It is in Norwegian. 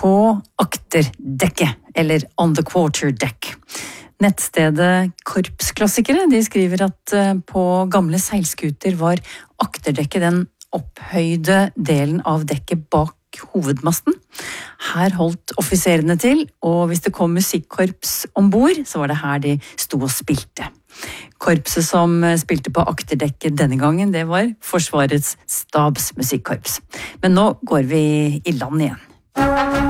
på akterdekket, eller on the quarterdeck. Nettstedet Korpsklassikere, de skriver at på gamle seilskuter var akterdekket den opphøyde delen av dekket bak hovedmasten. Her holdt offiserene til, og hvis det kom musikkorps ombord, så var det her de sto og spilte. Korpset som spilte på akterdekket denne gangen, det var Forsvarets stabsmusikkorps. Men nå går vi i land igjen.